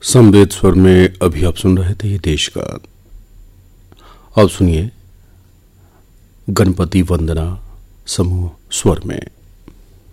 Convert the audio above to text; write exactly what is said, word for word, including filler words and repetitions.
समवेत स्वर में अभी आप सुन रहे थे ये देश का। अब सुनिए गणपति वंदना समूह स्वर में।